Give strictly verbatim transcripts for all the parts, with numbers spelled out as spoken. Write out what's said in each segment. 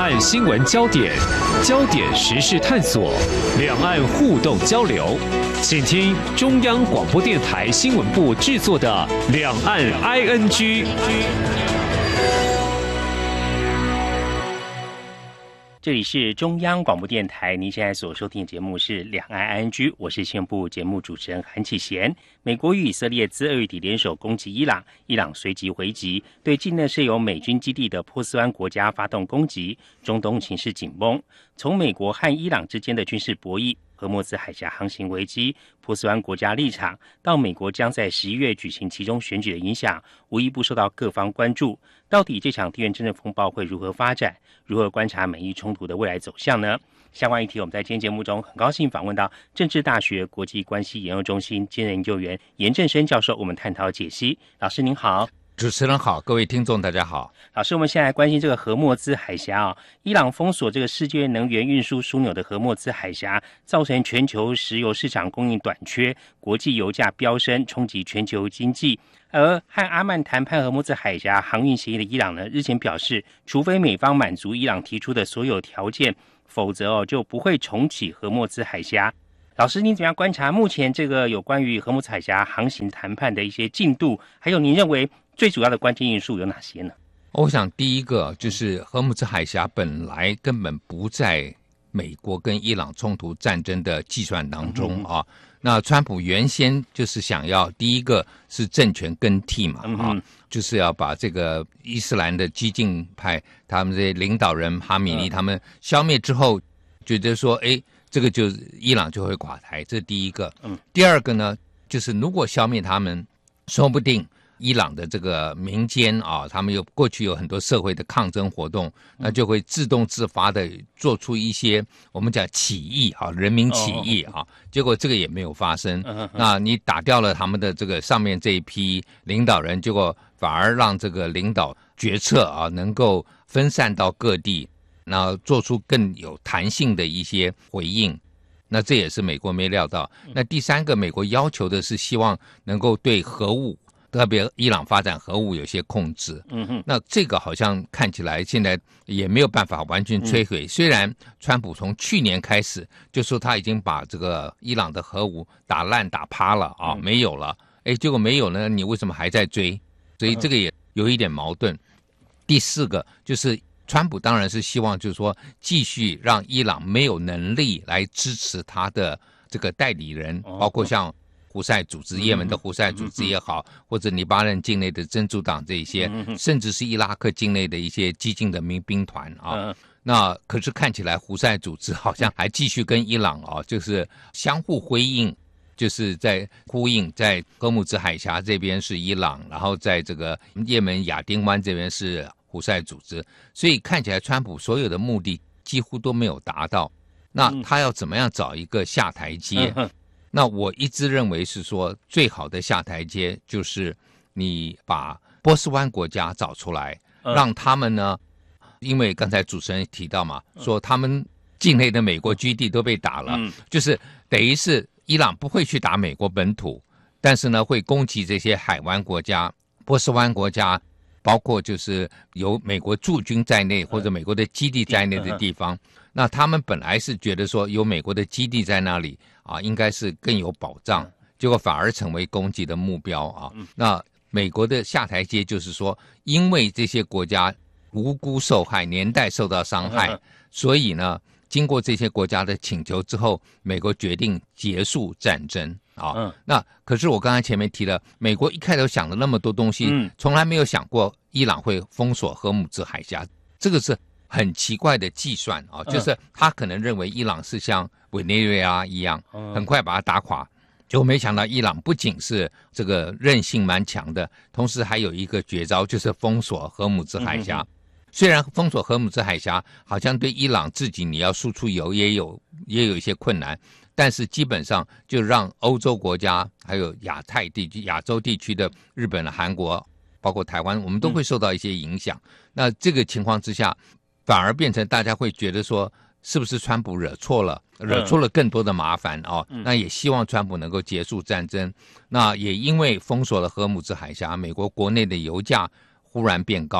岸新闻焦点，焦点时事探索，两岸互动交流，请听中央广播电台新闻部制作的《两岸 I N G》。 这里是中央广播电台，您现在所收听的节目是《两岸 I N G》，我是新闻部节目主持人韩启贤。美国与以色列自二月底联手攻击伊朗，伊朗随即回击，对境内设有美军基地的波斯湾国家发动攻击，中东情势紧绷。从美国和伊朗之间的军事博弈、荷默兹海峡航行危机、波斯湾国家立场，到美国将在十一月举行其中选举的影响，无一不受到各方关注。到底这场地缘政治风暴会如何发展？如何观察美伊冲突的未来走向呢？相关议题，我们在今天节目中很高兴访问到政治大学国际关系研究中心兼任研究员严正生教授，我们探讨解析。老师您好。 主持人好，各位听众大家好。 老师，我们现在来关心这个荷默兹海峡啊、哦，伊朗封锁这个世界能源运输枢纽的荷默兹海峡，造成全球石油市场供应短缺，国际油价飙升，冲击全球经济。而和阿曼谈判荷默兹海峡航运协议的伊朗呢，日前表示，除非美方满足伊朗提出的所有条件，否则哦就不会重启荷默兹海峡。老师，您怎么样观察目前这个有关于荷默兹海峡航行谈判的一些进度？还有您认为最主要的关键因素有哪些呢？ 我想第一个就是荷默兹海峡本来根本不在美国跟伊朗冲突战争的计算当中啊。嗯、那川普原先就是想要第一个是政权更替嘛，啊，嗯、就是要把这个伊斯兰的激进派他们这些领导人哈米尼他们消灭之后，觉得说，哎，这个就伊朗就会垮台，这是第一个。嗯，第二个呢，就是如果消灭他们，说不定伊朗的这个民间啊，他们有过去有很多社会的抗争活动，那就会自动自发的做出一些我们讲起义啊，人民起义啊，结果这个也没有发生。那你打掉了他们的这个上面这一批领导人，结果反而让这个领导决策啊能够分散到各地，那做出更有弹性的一些回应。那这也是美国没料到。那第三个，美国要求的是希望能够对核武，特别伊朗发展核武有些控制。嗯哼，那这个好像看起来现在也没有办法完全摧毁。嗯、虽然川普从去年开始就说他已经把这个伊朗的核武打烂打趴了啊，没有了。哎，结果没有呢，你为什么还在追？所以这个也有一点矛盾。第四个就是川普当然是希望就是说继续让伊朗没有能力来支持他的这个代理人，包括像胡塞组织、也门的胡塞组织也好，或者黎巴嫩境内的真主党这一些，甚至是伊拉克境内的一些激进的民兵团啊。那可是看起来胡塞组织好像还继续跟伊朗啊，就是相互辉映，就是在呼应，在荷默兹海峡这边是伊朗，然后在这个也门亚丁湾这边是胡塞组织，所以看起来川普所有的目的几乎都没有达到。那他要怎么样找一个下台阶？嗯、那我一直认为是说，最好的下台阶就是你把波斯湾国家找出来，嗯、让他们呢，因为刚才主持人提到嘛，说他们境内的美国基地都被打了，嗯、就是等于是伊朗不会去打美国本土，但是呢会攻击这些海湾国家、波斯湾国家。包括就是有美国驻军在内或者美国的基地在内的地方，那他们本来是觉得说有美国的基地在那里啊，应该是更有保障，结果反而成为攻击的目标啊。那美国的下台阶就是说，因为这些国家无辜受害，年代受到伤害，所以呢，经过这些国家的请求之后，美国决定结束战争。啊、嗯，那可是我刚才前面提了，美国一开头想了那么多东西，嗯、从来没有想过伊朗会封锁荷默兹海峡，这个是很奇怪的计算啊，嗯、就是他可能认为伊朗是像委内瑞拉一样，嗯、很快把它打垮，结果没想到伊朗不仅是这个韧性蛮强的，同时还有一个绝招，就是封锁荷默兹海峡。嗯、虽然封锁荷默兹海峡好像对伊朗自己你要输出油也有也有一些困难。但是基本上就让欧洲国家还有亚太地区、亚洲地区的日本、韩国，包括台湾，我们都会受到一些影响。嗯、那这个情况之下，反而变成大家会觉得说，是不是川普惹错了，惹错了更多的麻烦哦？嗯、那也希望川普能够结束战争。那也因为封锁了荷默兹海峡，美国国内的油价忽然变高了，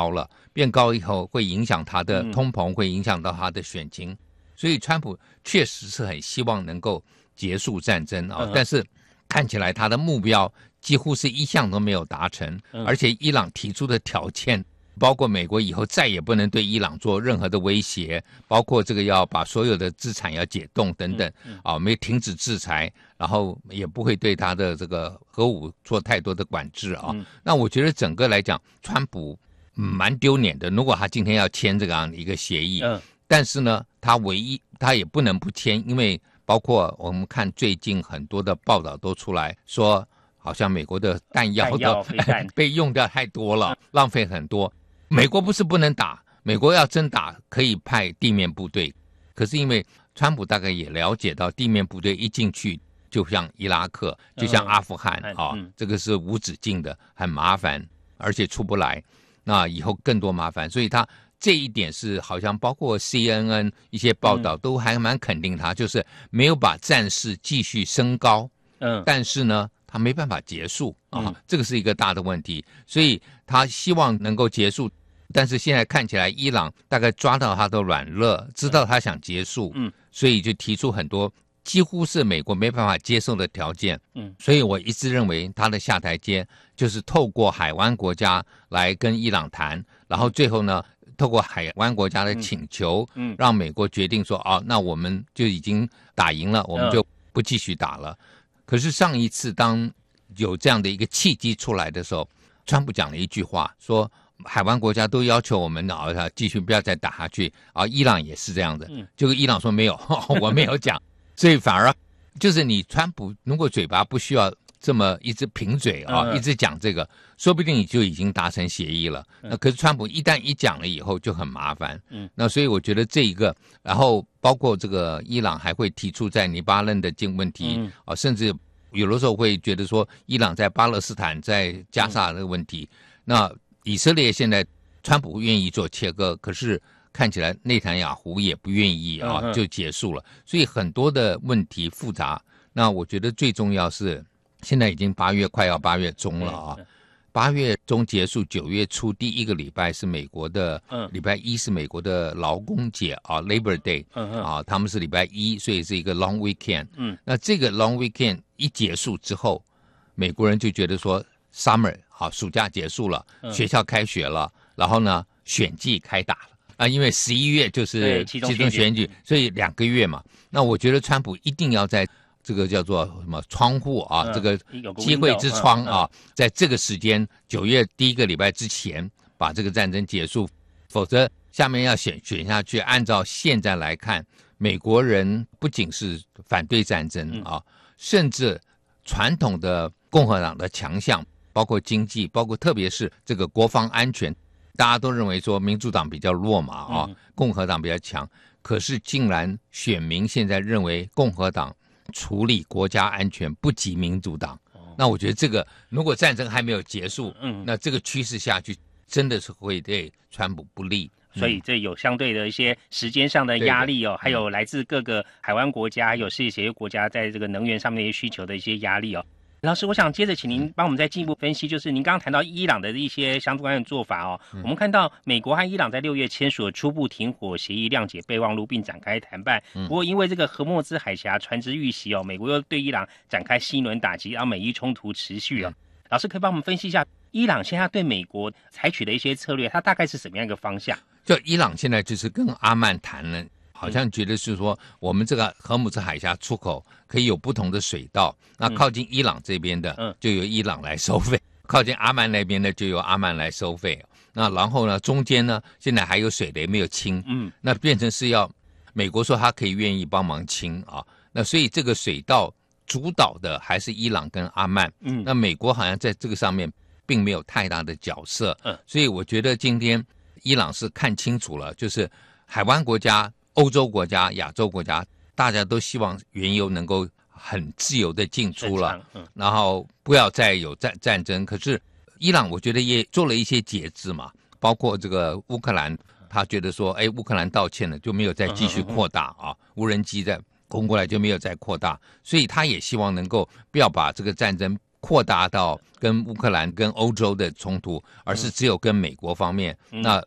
变高以后会影响他的通膨，会影响到他的选情，所以川普确实是很希望能够结束战争啊，但是看起来他的目标几乎是一项都没有达成，而且伊朗提出的条件，包括美国以后再也不能对伊朗做任何的威胁，包括这个要把所有的资产要解冻等等啊，没停止制裁，然后也不会对他的这个核武做太多的管制啊。那我觉得整个来讲，川普蛮丢脸的。如果他今天要签这样的一个协议，但是呢，他唯一他也不能不签，因为包括我们看最近很多的报道都出来说，好像美国的弹药的被用掉太多了，浪费很多。美国不是不能打，美国要真打可以派地面部队，可是因为川普大概也了解到地面部队一进去就像伊拉克，就像阿富汗啊，这个是无止境的，很麻烦，而且出不来，那以后更多麻烦，所以他这一点是好像包括 C N N 一些报道都还蛮肯定他，就是没有把战事继续升高，嗯，但是呢他没办法结束啊，这个是一个大的问题，所以他希望能够结束，但是现在看起来伊朗大概抓到他的软肋，知道他想结束，嗯，所以就提出很多几乎是美国没办法接受的条件，嗯，所以我一直认为他的下台阶就是透过海湾国家来跟伊朗谈，然后最后呢透过海湾国家的请求，嗯，让美国决定说，哦，那我们就已经打赢了，我们就不继续打了。可是上一次当有这样的一个契机出来的时候，川普讲了一句话，说海湾国家都要求我们啊继续不要再打下去啊，伊朗也是这样的，结果伊朗说没有，我没有讲，所以反而就是你川普如果嘴巴不需要这么一直贫嘴啊，嗯、一直讲这个，说不定你就已经达成协议了。嗯、那可是川普一旦一讲了以后就很麻烦。嗯，那所以我觉得这一个，然后包括这个伊朗还会提出在黎巴嫩的问题、嗯、啊，甚至有的时候会觉得说伊朗在巴勒斯坦、在加沙的问题。嗯、那以色列现在川普愿意做切割，可是看起来内塔尼亚胡也不愿意啊，嗯、就结束了。所以很多的问题复杂。那我觉得最重要是。现在已经八月快要八月中了啊，八月中结束，九月初第一个礼拜是美国的，嗯，礼拜一是美国的劳工节啊 ，Labor Day， 嗯嗯，啊，他们是礼拜一，所以是一个 long weekend， 嗯，那这个 long weekend 一结束之后，美国人就觉得说 summer 好，暑假结束了，嗯、学校开学了，然后呢选季开打了啊，因为十一月就是期中选举，所以两个月嘛，那我觉得川普一定要在。这个叫做什么窗户啊？嗯、这个机会之窗啊，嗯嗯、在这个时间九月第一个礼拜之前把这个战争结束，否则下面要选选下去。按照现在来看，美国人不仅是反对战争啊，嗯、甚至传统的共和党的强项，包括经济，包括特别是这个国防安全，大家都认为说民主党比较弱嘛啊，嗯、共和党比较强。可是竟然选民现在认为共和党。处理国家安全不及民主党，哦、那我觉得这个如果战争还没有结束，嗯，那这个趋势下去真的是会对川普不利， 所以这有相对的一些时间上的压力哦，还有来自各个海湾国家还有世界协约国家在这个能源上面的一些需求的一些压力哦。老师，我想接着请您帮我们再进一步分析，就是您刚刚谈到伊朗的一些相关的做法哦。嗯、我们看到美国和伊朗在六月签署了初步停火协议，谅解备忘录，并展开谈判。嗯、不过，因为这个荷默兹海峡船只遇袭哦，美国又对伊朗展开新一轮打击，让美伊冲突持续哦。嗯、老师可以帮我们分析一下，伊朗现在对美国采取的一些策略，它大概是什么样一个方向？ 就伊朗现在就是跟阿曼谈了。好像觉得是说，我们这个荷姆兹海峡出口可以有不同的水道，那靠近伊朗这边的就由伊朗来收费，嗯、靠近阿曼那边的就由阿曼来收费。那然后呢，中间呢现在还有水雷没有清，嗯，那变成是要美国说他可以愿意帮忙清啊，那所以这个水道主导的还是伊朗跟阿曼，嗯，那美国好像在这个上面并没有太大的角色，嗯，所以我觉得今天伊朗是看清楚了，就是海湾国家。欧洲国家、亚洲国家，大家都希望原油能够很自由的进出了，嗯、然后不要再有战战争。可是伊朗，我觉得也做了一些节制嘛，包括这个乌克兰，他觉得说，哎，乌克兰道歉了，就没有再继续扩大啊，嗯嗯嗯、无人机在攻过来就没有再扩大，所以他也希望能够不要把这个战争扩大到跟乌克兰、跟欧洲的冲突，而是只有跟美国方面。嗯、那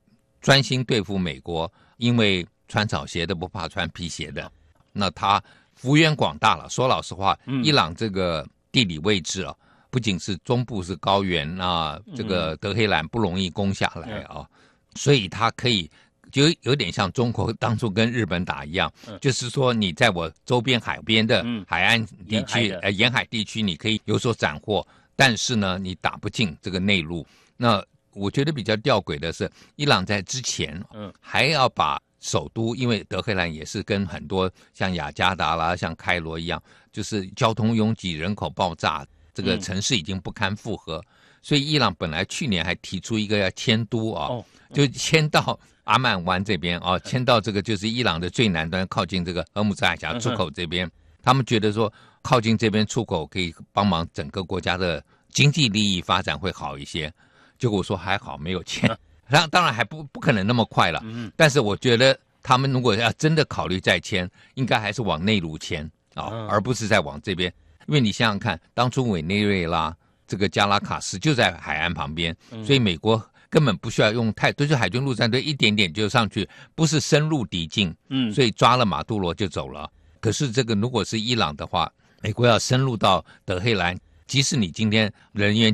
专心对付美国，因为穿草鞋的不怕穿皮鞋的，那他幅员广大了。说老实话，伊朗这个地理位置啊，不仅是中部是高原啊，这个德黑兰不容易攻下来啊，所以他可以就有点像中国当初跟日本打一样，就是说你在我周边海边的海岸地区、呃沿海地区，你可以有所斩获，但是呢，你打不进这个内陆。那我觉得比较吊诡的是，伊朗在之前还要把首都，因为德黑兰也是跟很多像雅加达啦、像开罗一样，就是交通拥挤、人口爆炸，这个城市已经不堪负荷。嗯、所以伊朗本来去年还提出一个要迁都啊，哦、就迁到阿曼湾这边啊，迁到这个就是伊朗的最南端，靠近这个荷姆兹海峡出口这边。嗯、他们觉得说靠近这边出口可以帮忙整个国家的经济利益发展会好一些。结果我说还好没有迁。嗯当当然还不不可能那么快了，嗯、但是我觉得他们如果要真的考虑再迁，应该还是往内陆迁啊、哦，而不是再往这边。因为你想想看，当初委内瑞拉这个加拉卡斯就在海岸旁边，嗯、所以美国根本不需要用太多，就海军陆战队一点点就上去，不是深入敌境，嗯，所以抓了马杜罗就走了。可是这个如果是伊朗的话，美国要深入到德黑兰，即使你今天人员